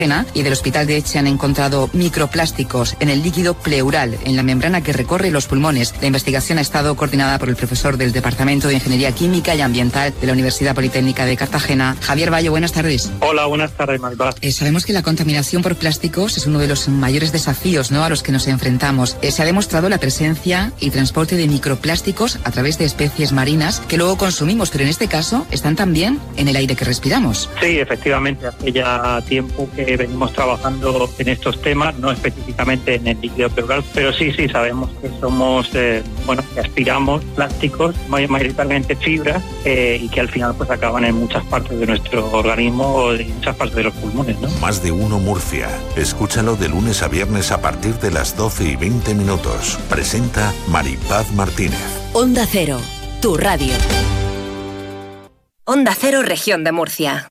y del Hospital de Elche han encontrado microplásticos en el líquido pleural, en la membrana que recorre los pulmones. La investigación ha estado coordinada por el profesor del Departamento de Ingeniería Química y Ambiental de la Universidad Politécnica de Cartagena, Javier Bayo. Buenas tardes. Hola, buenas tardes, Maribel. Sabemos que la contaminación por plásticos es uno de los mayores desafíos, ¿no?, a los que nos enfrentamos. Se ha demostrado la presencia y transporte de microplásticos a través de especies marinas que luego consumimos, pero en este caso están también en el aire que respiramos. Sí, efectivamente, hace ya tiempo que venimos trabajando en estos temas, no específicamente en el líquido pleural, pero sí sabemos que somos, que aspiramos plásticos, mayoritariamente fibras, y que al final pues acaban en muchas partes de nuestro organismo, en muchas partes de los pulmones, ¿no? Más de uno Murcia. Escúchalo de lunes a viernes a partir de las 12:20. Presenta Maripaz Martínez. Onda Cero, tu radio. Onda Cero, Región de Murcia.